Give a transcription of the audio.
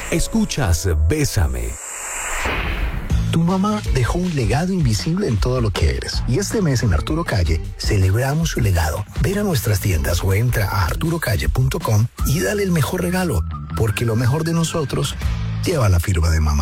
Escuchas Bésame. Tu mamá dejó un legado invisible en todo lo que eres. Y este mes en Arturo Calle celebramos su legado. Ven a nuestras tiendas o entra a arturocalle.com y dale el mejor regalo, porque lo mejor de nosotros lleva la firma de mamá.